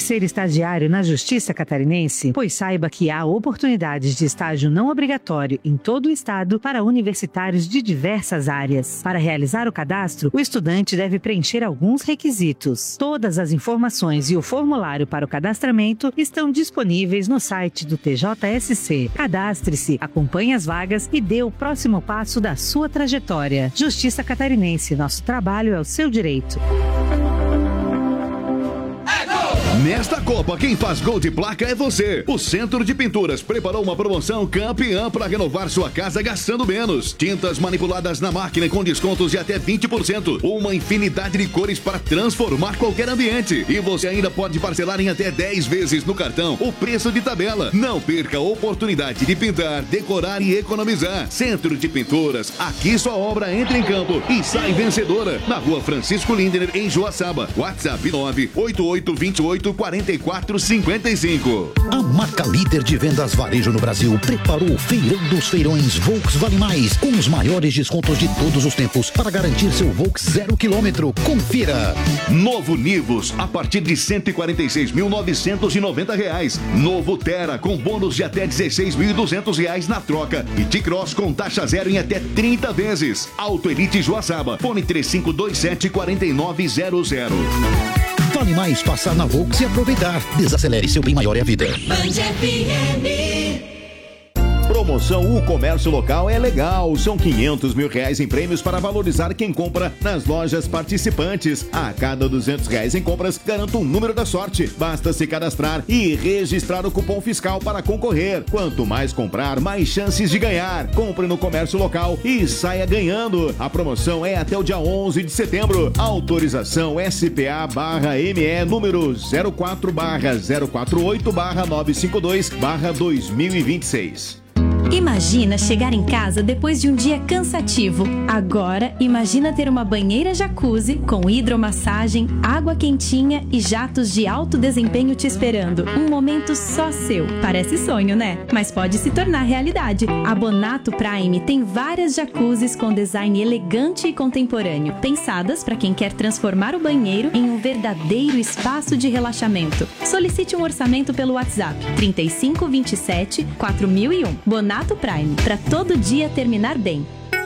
ser estagiário na Justiça Catarinense? Pois saiba que há oportunidades de estágio não obrigatório em todo o estado para universitários de diversas áreas. Para realizar o cadastro, o estudante deve preencher alguns requisitos. Todas as informações e o formulário para o cadastramento estão disponíveis no site do TJSC. Cadastre-se, acompanhe as vagas e dê o próximo passo da sua trajetória. Justiça Catarinense, nosso trabalho é o seu direito. Nesta Copa, quem faz gol de placa é você. O Centro de Pinturas preparou uma promoção campeã para renovar sua casa gastando menos. Tintas manipuladas na máquina com descontos de até 20%. Uma infinidade de cores para transformar qualquer ambiente. E você ainda pode parcelar em até 10 vezes no cartão o preço de tabela. Não perca a oportunidade de pintar, decorar e economizar. Centro de Pinturas, aqui sua obra entra em campo e sai vencedora. Na Rua Francisco Lindner, em Joaçaba. WhatsApp 988284455. A marca líder de vendas varejo no Brasil preparou o Feirão dos Feirões Volks Vale Mais, com os maiores descontos de todos os tempos para garantir seu Volks 0 km. Confira. Novo Nivus, a partir de R$ 146.990. Novo Terra, com bônus de até R$ 16.200 na troca. E T-Cross com taxa zero em até 30 vezes. Auto Elite Joaçaba, fone 3527-4900. Vale mais passar na Volks e aproveitar. Desacelere, seu bem maior é a vida. Promoção O Comércio Local é legal. São R$500 mil em prêmios para valorizar quem compra nas lojas participantes. A cada R$200 em compras, garanta um número da sorte. Basta se cadastrar e registrar o cupom fiscal para concorrer. Quanto mais comprar, mais chances de ganhar. Compre no Comércio Local e saia ganhando. A promoção é até o dia 11 de setembro. Autorização SPA/ME número 04/048/952/2026. Imagina chegar em casa depois de um dia cansativo. Agora, imagina ter uma banheira jacuzzi com hidromassagem, água quentinha e jatos de alto desempenho te esperando. Um momento só seu. Parece sonho, né? Mas pode se tornar realidade. A Bonato Prime tem várias jacuzzis com design elegante e contemporâneo, pensadas para quem quer transformar o banheiro em um verdadeiro espaço de relaxamento. Solicite um orçamento pelo WhatsApp 3527 4001. Bonato Prime, para todo dia terminar bem.